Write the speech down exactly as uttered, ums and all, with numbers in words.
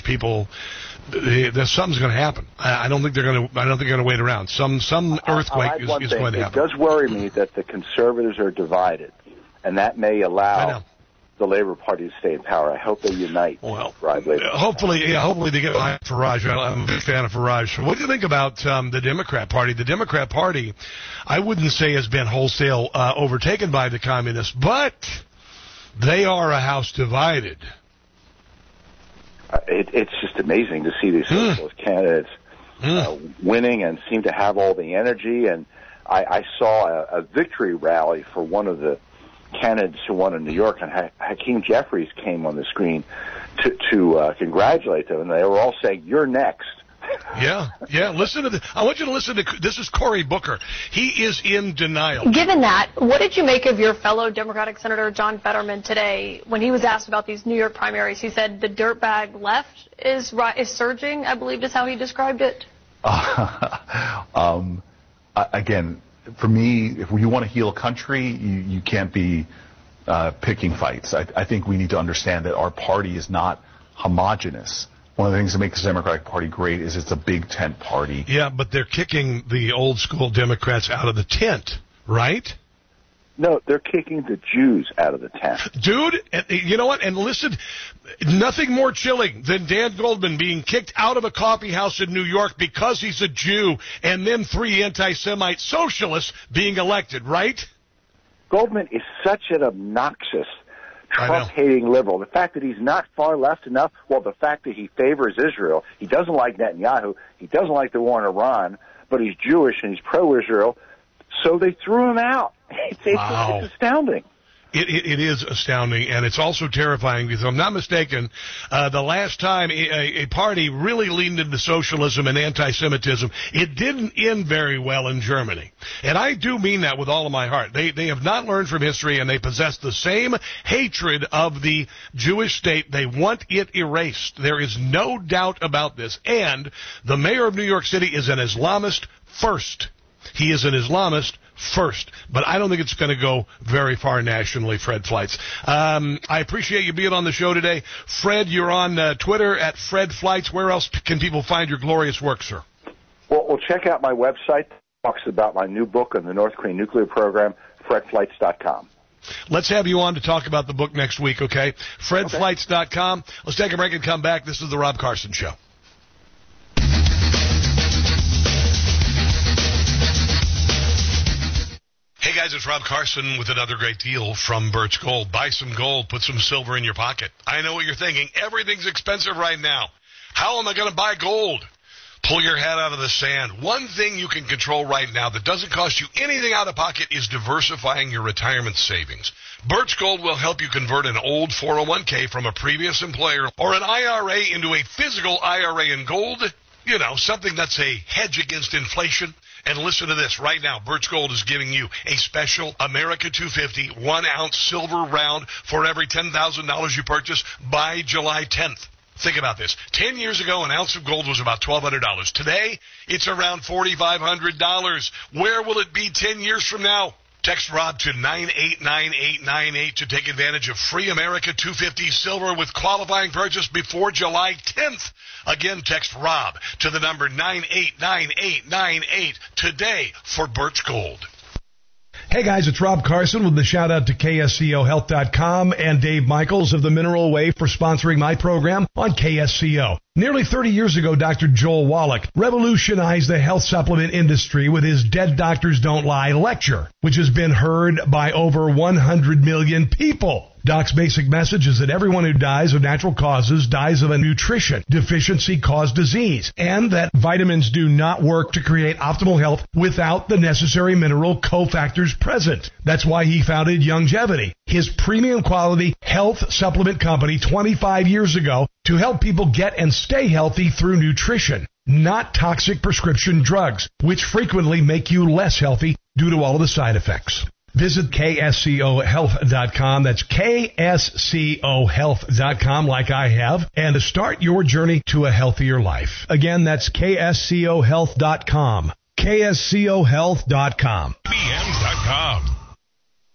people, they, there's something's going to happen. I, I don't think they're going to. I don't think they're going to wait around. Some some earthquake I'll add is, one is thing. going to happen. It does worry me that the conservatives are divided, and that may allow the Labour Party to stay in power. I hope they unite. Well, Labour. hopefully, yeah, hopefully they get behind Farage. I'm a big fan of Farage. What do you think about um, the Democrat Party? The Democrat Party, I wouldn't say has been wholesale uh, overtaken by the communists, but they are a house divided. Uh, it, it's just amazing to see these Mm. socialist candidates Mm. uh, winning and seem to have all the energy. And I, I saw a, a victory rally for one of the candidates who won in New York, and ha- Hakeem Jeffries came on the screen to, to uh, congratulate them, and they were all saying, "You're next." Yeah, yeah. Listen to this. I want you to listen to this. Is Cory Booker? He is in denial. Given that, what did you make of your fellow Democratic Senator John Fetterman today when he was asked about these New York primaries? He said the dirtbag left is is surging, I believe is how he described it. Uh, um, again, for me, if you want to heal a country, you, you can't be uh, picking fights. I, I think we need to understand that our party is not homogenous. One of the things that makes the Democratic Party great is it's a big tent party. Yeah, but they're kicking the old school Democrats out of the tent, right? No, they're kicking the Jews out of the tent. Dude, you know what? And listen, nothing more chilling than Dan Goldman being kicked out of a coffee house in New York because he's a Jew, and then three anti-Semite socialists being elected, right? Goldman is such an obnoxious, Trump-hating liberal. The fact that he's not far left enough, well, the fact that he favors Israel, he doesn't like Netanyahu, he doesn't like the war in Iran, but he's Jewish and he's pro-Israel, so they threw him out. It's, it's, Wow. it's astounding. It, it, it is astounding, and it's also terrifying because, if I'm not mistaken, uh, the last time a, a party really leaned into socialism and anti-Semitism, it didn't end very well in Germany. And I do mean that with all of my heart. They, they have not learned from history, and they possess the same hatred of the Jewish state. They want it erased. There is no doubt about this. And the mayor of New York City is an Islamist first. He is an Islamist first, but I don't think it's going to go very far nationally, Fred Flights. Um, I appreciate you being on the show today. Fred, you're on uh, Twitter at Fred Flights. Where else can people find your glorious work, sir? Well, well, check out my website. It talks about my new book on the North Korean nuclear program, fred flights dot com. Let's have you on to talk about the book next week, okay? fred flights dot com. Let's take a break and come back. This is the Rob Carson Show. Hey guys, it's Rob Carson with another great deal from Birch Gold. Buy some gold, put some silver in your pocket. I know what you're thinking. Everything's expensive right now. How am I going to buy gold? Pull your head out of the sand. One thing you can control right now that doesn't cost you anything out of pocket is diversifying your retirement savings. Birch Gold will help you convert an old four oh one k from a previous employer or an I R A into a physical I R A in gold. You know, something that's a hedge against inflation. And listen to this. Right now, Birch Gold is giving you a special America two fifty one-ounce silver round for every ten thousand dollars you purchase by July tenth. Think about this. Ten years ago, an ounce of gold was about twelve hundred dollars. Today, it's around forty-five hundred dollars. Where will it be ten years from now? Text Rob to nine eight nine eight nine eight to take advantage of free America two fifty silver with qualifying purchase before July tenth. Again, text Rob to the number nine eight nine eight nine eight today for Birch Gold. Hey guys, it's Rob Carson with the shout out to K S C O health dot com and Dave Michaels of the Mineral Way for sponsoring my program on K S C O. Nearly thirty years ago, Doctor Joel Wallach revolutionized the health supplement industry with his Dead Doctors Don't Lie lecture, which has been heard by over one hundred million people. Doc's basic message is that everyone who dies of natural causes dies of a nutrition deficiency caused disease, and that vitamins do not work to create optimal health without the necessary mineral cofactors present. That's why he founded Youngevity, his premium quality health supplement company twenty-five years ago, to help people get and stay healthy through nutrition, not toxic prescription drugs, which frequently make you less healthy due to all of the side effects. Visit K S C O health dot com. That's K S C O health dot com, like I have, and to start your journey to a healthier life. Again, that's K S C O health dot com. K S C O health dot com. B M dot com.